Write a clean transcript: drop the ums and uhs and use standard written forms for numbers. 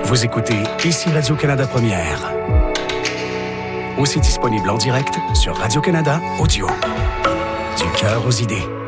Vous écoutez Ici Radio-Canada Première. Aussi disponible en direct sur Radio-Canada Audio. Du cœur aux idées.